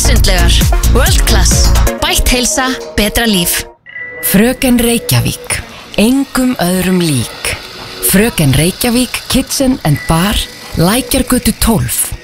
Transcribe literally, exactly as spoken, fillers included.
Sundlaugar. World Class. Bætt heilsa, betra líf. Fröken Reykjavík. Engum öðrum lík. Fröken Reykjavík Kitchen and Bar, Lækjargötu tólf.